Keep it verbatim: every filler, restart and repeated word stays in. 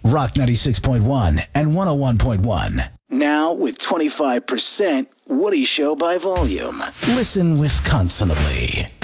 Rock ninety-six point one and one oh one point one. Now with twenty-five percent Woody Show by volume. Listen Wisconsinably.